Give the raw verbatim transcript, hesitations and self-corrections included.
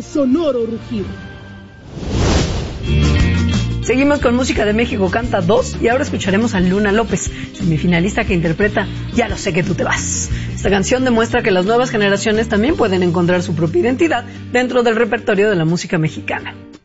sonoro rugir. Seguimos con música de México Canta dos y ahora escucharemos a Luna López, semifinalista que interpreta Ya lo sé que tú te vas. Esta canción demuestra que las nuevas generaciones también pueden encontrar su propia identidad dentro del repertorio de la música mexicana.